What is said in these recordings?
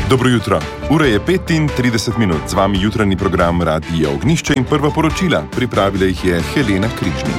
Dobro jutro. Ura je 35 minut. Z vami jutranji program Radia Ognjišče in prva poročila. Pripravila jih je Helena Križnik.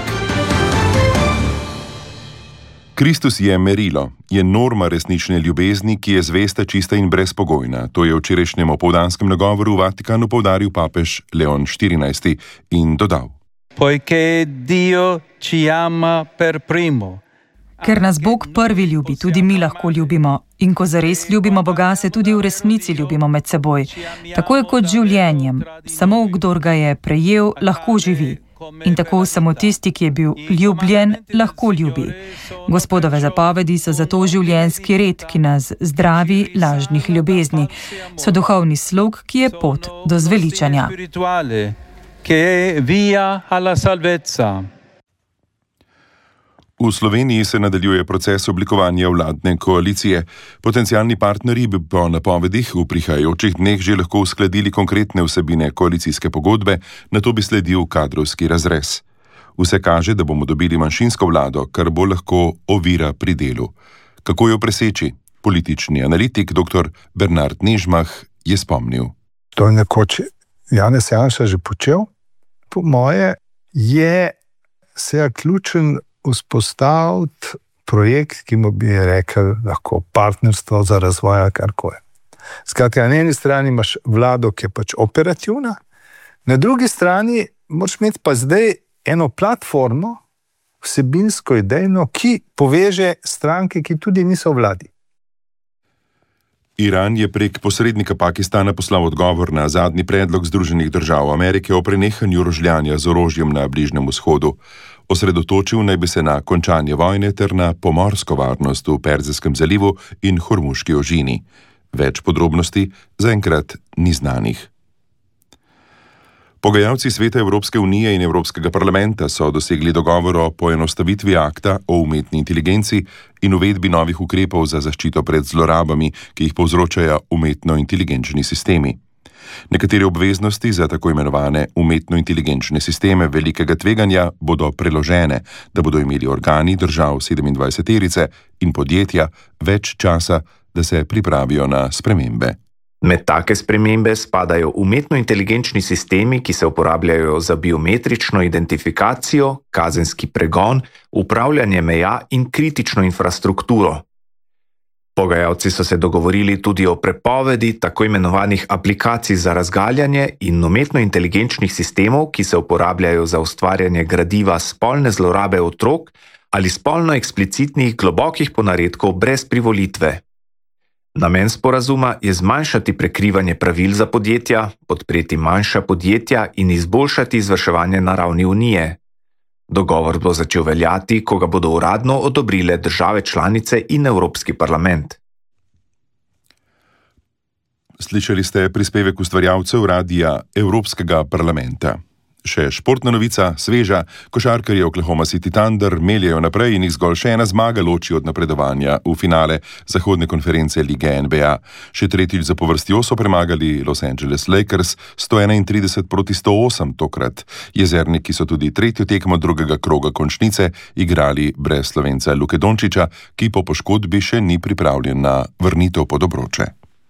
Kristus je merilo, je norma resnične ljubezni, ki je zvesta, čista in brezpogojna. To je v včerajšnjem opoldanskem nagovoru v Vatikanu poudaril papež Leon XIV in dodal. Poiché Dio ci ama per primo. Ker nas Bog prvi ljubi, tudi mi lahko ljubimo. In ko zares ljubimo Boga, se tudi v resnici ljubimo med seboj. Tako je kot življenjem. Samo kdor ga je prejel, lahko živi. In tako samo tisti, ki je bil ljubljen, lahko ljubi. Gospodove zapovedi so zato življenjski red, ki nas zdravi lažnih ljubezni. So duhovni slog, ki je pot do zveličanja. V Sloveniji se nadaljuje proces oblikovanja vladne koalicije. Potencialni partnerji bi po napovedih v prihajajočih dneh že lahko uskladili konkretne vsebine koalicijske pogodbe, nato bi sledil kadrovski razrez. Vse kaže, da bomo dobili manjšinsko vlado, kar bo lahko ovira pri delu. Kako jo preseči? Politični analitik dr. Bernard Nežmah je spomnil. To je nekoč Janez Janša že počel. Po moje je se ključen vzpostaviti projekt, ki mu bi rekel lahko partnerstvo za razvoj, karkoli. Skratka, na eni strani imaš vlado, ki je pač operativna, na drugi strani moraš imeti pa zdaj eno platformo, vsebinsko idejno, ki poveže stranke, ki tudi niso v vladi. Iran je prek posrednika Pakistana poslal odgovor na zadnji predlog Združenih držav Amerike o prenehanju rožljanja z orožjem na Bližnjem vzhodu. Osredotočil naj bi se na končanje vojne ter na pomorsko varnost v Perzijskem zalivu in Hormuški ožini. Več podrobnosti zaenkrat ni znanih. Pogajalci Sveta Evropske unije in Evropskega parlamenta so dosegli dogovor o poenostavitvi akta o umetni inteligenci in uvedbi novih ukrepov za zaščito pred zlorabami, ki jih povzročajo umetno-inteligenčni sistemi. Nekatere obveznosti za tako imenovane umetno-inteligenčne sisteme velikega tveganja bodo preložene, da bodo imeli organi držav 27-terice in podjetja več časa, da se pripravijo na spremembe. Med take spremembe spadajo umetno-inteligenčni sistemi, ki se uporabljajo za biometrično identifikacijo, kazenski pregon, upravljanje meja in kritično infrastrukturo. Pogajalci so se dogovorili tudi o prepovedi tako imenovanih aplikacij za razgaljanje in umetno-inteligenčnih sistemov, ki se uporabljajo za ustvarjanje gradiva spolne zlorabe otrok ali spolno eksplicitnih globokih ponaredkov brez privolitve. Namen sporazuma je zmanjšati prekrivanje pravil za podjetja, podpreti manjša podjetja in izboljšati izvrševanje na ravni Unije. Dogovor bo začel veljati, ko ga bodo uradno odobrile države članice in Evropski parlament. Slišali ste prispevek ustvarjalcev Radia Evropskega parlamenta. Še športna novica, sveža, košarkarji Oklahoma City Thunder meljejo naprej in jih zgolj še ena zmaga loči od napredovanja v finale zahodne konference lige NBA. Še tretjič zapovrstjo so premagali Los Angeles Lakers 131-108 tokrat. Jezerniki so tudi tretjo tekmo drugega kroga končnice igrali brez Slovenca Luke Dončića, ki po poškodbi še ni pripravljen na vrnitev pod obroče.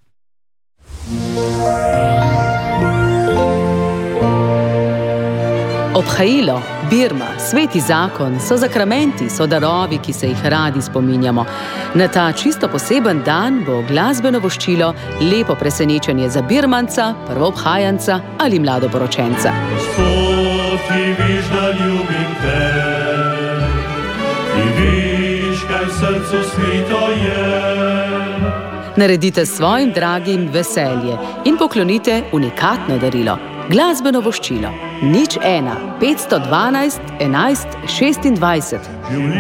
Obhajilo, birma, sveti zakon so zakramenti, so darovi, ki se jih radi spominjamo. Na ta čisto poseben dan bo glasbeno voščilo lepo presenečenje za birmanca, prvoobhajanca ali mladoporočenca. Gospod, ti viš, da ljubim te, ti viš, kaj v srcu skrito je. Naredite svojim dragim veselje in poklonite unikatno darilo. Glasbeno voščilo 01 512 11 26.